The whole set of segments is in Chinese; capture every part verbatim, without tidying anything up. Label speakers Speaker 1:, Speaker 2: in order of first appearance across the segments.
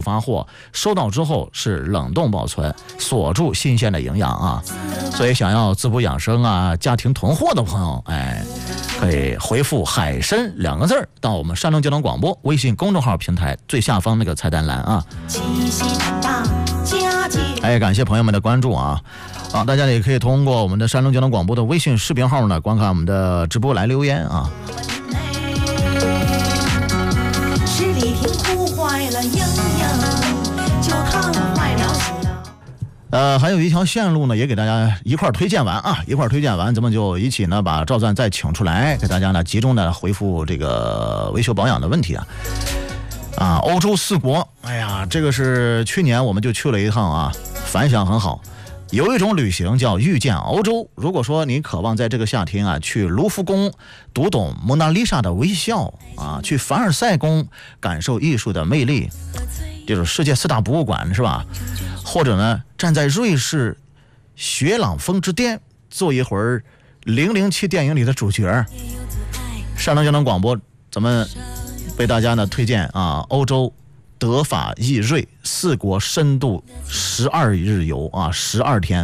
Speaker 1: 发货，收到之后是冷冻保存，锁住新鲜的营养啊。所以想要滋补养生啊，家庭囤货的朋友，哎，可以回复海参两个字儿到我们山东交通广播微信公众号平台最下方那个菜单栏啊。哎，感谢朋友们的关注啊！啊，大家也可以通过我们的山东交通广播的微信视频号呢，观看我们的直播来留言啊。十里亭哭坏了莺莺，就烫坏了喜了。呃，还有一条线路呢，也给大家一块推荐完啊，一块推荐完，咱们就一起呢把赵钻再请出来，给大家呢集中的回复这个维修保养的问题啊。啊，欧洲四国，哎呀，这个是去年我们就去了一趟啊，反响很好。有一种旅行叫遇见欧洲。如果说你渴望在这个夏天啊，去卢浮宫读懂蒙娜丽莎的微笑啊，去凡尔赛宫感受艺术的魅力，这种世界四大博物馆是吧？或者呢，站在瑞士雪朗峰之巅，做一会儿零零七电影里的主角。山东交通广播，咱们为大家呢推荐啊，欧洲德法意瑞四国深度十二日游啊，十二天。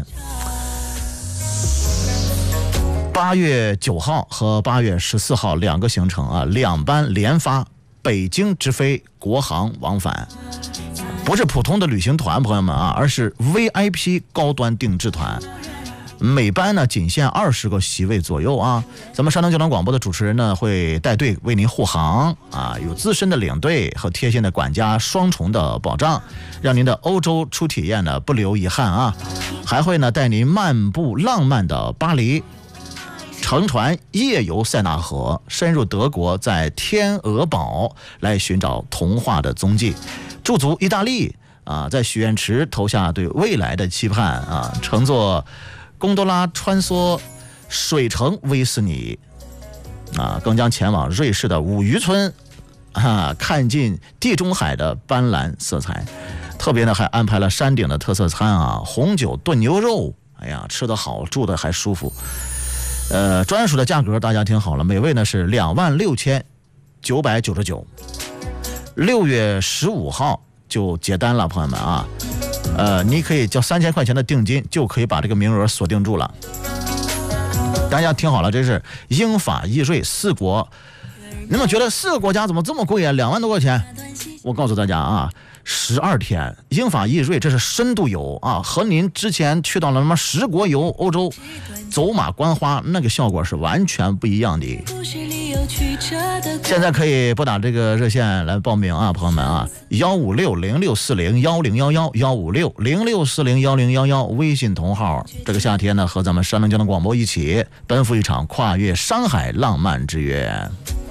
Speaker 1: 八月九号和八月十四号两个行程啊，两班连发，北京直飞，国航往返，不是普通的旅行团，朋友们啊，而是 V I P 高端定制团。每班呢仅限二十个席位左右啊，咱们山东交通广播的主持人呢会带队为您护航啊，有资深的领队和贴心的管家双重的保障，让您的欧洲初体验呢不留遗憾啊，还会呢带您漫步浪漫的巴黎，乘船夜游塞纳河，深入德国，在天鹅堡来寻找童话的踪迹，驻足意大利啊，在许愿池投下对未来的期盼啊，乘坐贡多拉穿梭水城威斯尼啊，更将前往瑞士的五渔村啊，看尽地中海的斑斓色彩。特别呢还安排了山顶的特色餐啊，红酒炖牛肉，哎呀，吃得好，住得还舒服。呃，专属的价格大家听好了，每位呢是两万六千九百九十九，六月十五号就结单了，朋友们啊。呃，你可以交三千块钱的定金，就可以把这个名额锁定住了。大家听好了，这是英法意瑞四国。你们觉得四个国家怎么这么贵啊？两万多块钱。我告诉大家啊，十二天英法意瑞，这是深度游啊，和您之前去到了什么十国游欧洲走马观花那个效果是完全不一样的。现在可以拨打这个热线来报名啊，朋友们啊，幺五六零六四零幺零幺幺，幺五六零六四零幺零幺幺，微信同号。这个夏天呢，和咱们山东交通广播一起奔赴一场跨越山海浪漫之约。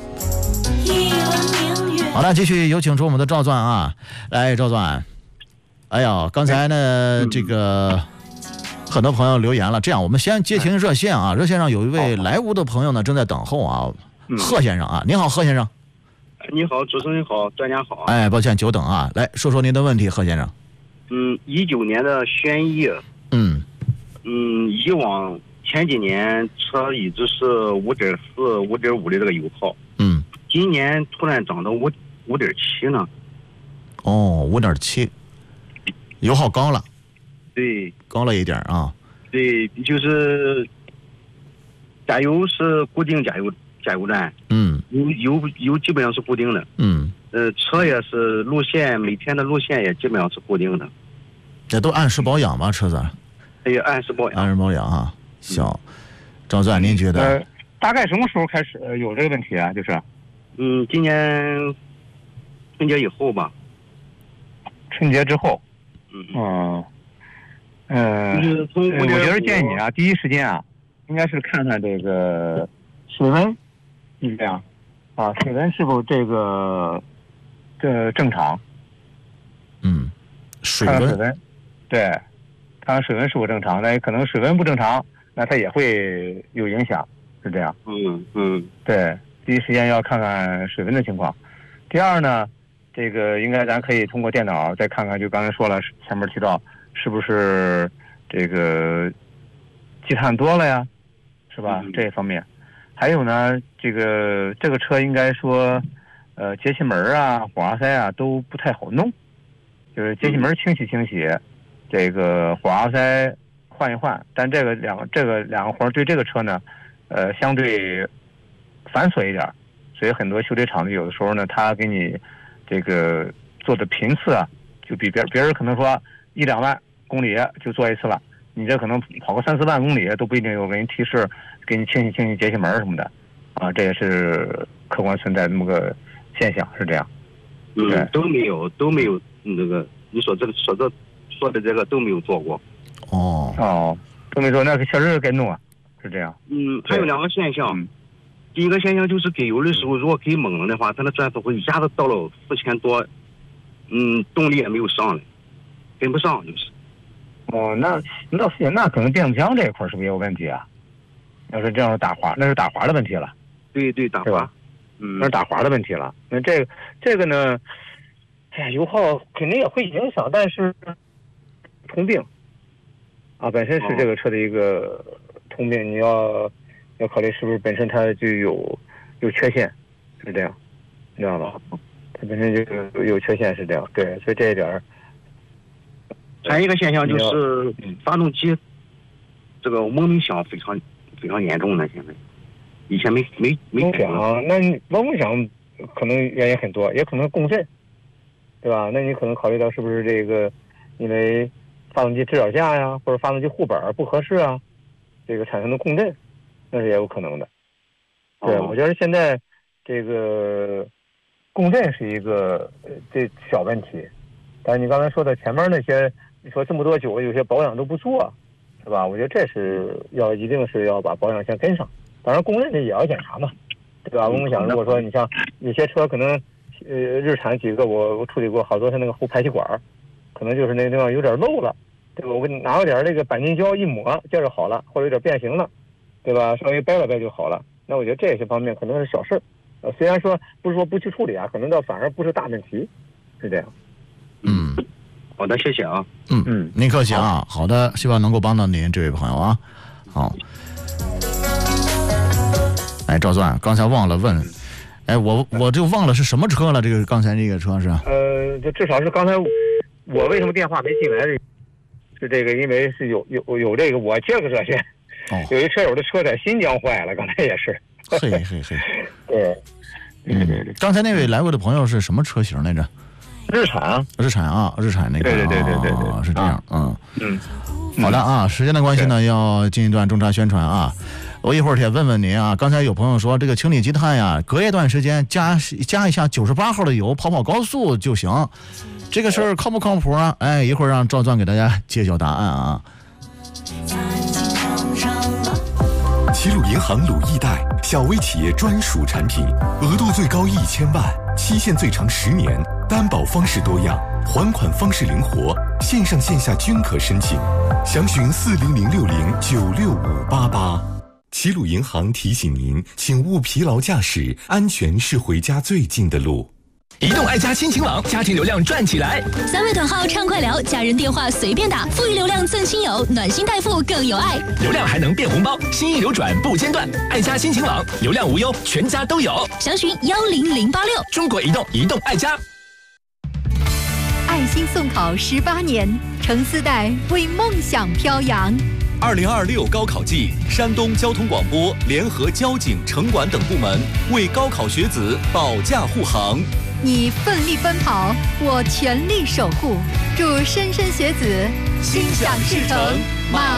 Speaker 1: 好了，继续有请出我们的赵钻啊，来，赵钻。哎呀，刚才呢，这个很多朋友留言了，这样我们先接听热线啊，热线上有一位来芜的朋友呢正在等候啊。贺先生啊，您好，贺先生。
Speaker 2: 你好，主持人好，专家好。
Speaker 1: 哎，抱歉久等啊，来说说您的问题，贺先生。
Speaker 2: 嗯，一九年的轩逸。
Speaker 1: 嗯
Speaker 2: 嗯，以往前几年车一直是五点四、五点五的这个油耗。
Speaker 1: 嗯。
Speaker 2: 今年突然涨到五五点七呢。
Speaker 1: 哦，五点七，油耗高了。
Speaker 2: 对。
Speaker 1: 高了一点啊。
Speaker 2: 对，就是加油是固定加油。加油站，
Speaker 1: 嗯，
Speaker 2: 油油油基本上是固定的，
Speaker 1: 嗯，
Speaker 2: 呃，车也是路线，每天的路线也基本上是固定的。
Speaker 1: 这都按时保养吗？车子？
Speaker 2: 哎呀，按时保养。
Speaker 1: 按时保养啊，行。赵钻，您觉得？
Speaker 3: 呃，大概什么时候开始有这个问题啊？就是，
Speaker 2: 嗯，今年春节以后吧。
Speaker 3: 春节之后。
Speaker 2: 嗯
Speaker 3: 嗯。呃，
Speaker 2: 就是从
Speaker 3: 我觉得建议你啊，第一时间啊，应该是看看这个水温。是这样，啊，水温是否这个这正常？
Speaker 1: 嗯，水温，
Speaker 3: 看看水温，对，看看水温是否正常。那可能水温不正常，那它也会有影响，是这样。
Speaker 2: 嗯嗯，
Speaker 3: 对，第一时间要看看水温的情况。第二呢，这个应该咱可以通过电脑再看看，就刚才说了，前面提到是不是这个积碳多了呀，是吧？
Speaker 2: 嗯、
Speaker 3: 这一方面。还有呢，这个这个车应该说，呃，节气门啊、火花塞啊都不太好弄， 就是节气门清洗清洗，这个火花塞换一换。但这个两个这个两个活对这个车呢，呃，相对繁琐一点，所以很多修理厂子有的时候呢，他给你这个做的频次啊，就比别别人可能说一两万公里就做一次了，你这可能跑个三四万公里都不一定有给你提示，给你清洗清洗节气门什么的，啊，这也是客观存在这么个现象，是这样。
Speaker 2: 嗯，都没有都没有那个你说这个说这说的这个都没有做过。
Speaker 1: 哦
Speaker 3: 哦，都没做，那确实是该弄啊，是这样。
Speaker 2: 嗯，还有两个现象。
Speaker 3: 嗯，
Speaker 2: 第一个现象就是给油的时候，如果给猛了的话，它的转速会一下子到了四千多，嗯，动力也没有上来，跟不上就是。
Speaker 3: 哦，那那那可能变速箱这一块是不是也有问题啊？要是这样打滑，那是打滑的问题了。
Speaker 2: 对对，打滑，
Speaker 3: 嗯，那是打滑的问题了。那这个这个呢，哎呀，油耗肯定也会影响，但是通病啊，本身是这个车的一个通病，你要要考虑是不是本身它就有有缺陷，是这样，你知道吧？它本身就有有缺陷，是这样。对，所以这一点。
Speaker 2: 还有一个现象就是发动机这个嗡鸣响非常非常严重了，现在以前没没没
Speaker 3: 嗡响，那嗡鸣响可能原因很多，也可能共振，对吧？那你可能考虑到是不是这个因为发动机支脚架呀，或者发动机护板不合适啊，这个产生的共振，那是也有可能的。对，我觉得现在这个共振是一个这小问题，但是你刚才说的前面那些。你说这么多久，有些保养都不做，是吧？我觉得这是要一定是要把保养先跟上。当然，公认的也要检查嘛，对吧？我们想，如果说你像有些车可能，呃，日产几个我我处理过，好多是那个后排气管，可能就是那个地方有点漏了，对吧？我给你拿了点那个钣金胶一抹，这就好了，或者有点变形了，对吧？稍微掰了掰就好了。那我觉得这些方面可能是小事，呃，虽然说不是说不去处理啊，可能倒反而不是大问题，是这样。
Speaker 1: 嗯。
Speaker 2: 好的，谢谢啊。
Speaker 1: 嗯嗯，您客气啊。好的，希望能够帮到您这位朋友啊。好。哎，赵钻，刚才忘了问，哎，我我就忘了是什么车了。这个刚才这个车是？
Speaker 3: 呃，就至少是刚才我为什么电话没进来？是这个，因为是有有有这个我接个热线，哦、有一车友的车在新疆坏了，刚才也是。
Speaker 1: 嘿嘿嘿。
Speaker 3: 对。
Speaker 1: 嗯，刚才那位来过的朋友是什么车型来着？
Speaker 3: 日产啊，
Speaker 1: 日产啊，日产那个，
Speaker 3: 对对对对对对，
Speaker 1: 哦、是这样，嗯
Speaker 3: 嗯，
Speaker 1: 好的啊，时间的关系呢，要进一段中插宣传啊。我一会儿也问问您啊，刚才有朋友说这个清理积碳呀，隔一段时间加加一下九十八号的油，跑跑高速就行，这个事儿靠不靠谱啊？哎，一会儿让赵钻给大家揭晓答案啊。
Speaker 4: 齐鲁银行鲁易贷，小微企业专属产品，额度最高一千万，期限最长十年，担保方式多样，还款方式灵活，线上线下均可申请。详询四零零六零九六五八八。齐鲁银行提醒您，请勿疲劳驾驶，安全是回家最近的路。
Speaker 5: 移动爱家亲情网，家庭流量赚起来！
Speaker 6: 三位短号畅快聊，家人电话随便打，富裕流量赠亲友，暖心代付更有爱。
Speaker 5: 流量还能变红包，心意流转不间断。爱家亲情网，流量无忧，全家都有。
Speaker 6: 详询幺零零八六。
Speaker 5: 中国移动，移动爱家。
Speaker 7: 爱心送考十八年，程思代为梦想飘扬。
Speaker 8: 二零二六高考季，山东交通广播联合交警、城管等部门为高考学子保驾护航。
Speaker 7: 你奋力奔跑，我全力守护，祝莘莘学子心想事成，马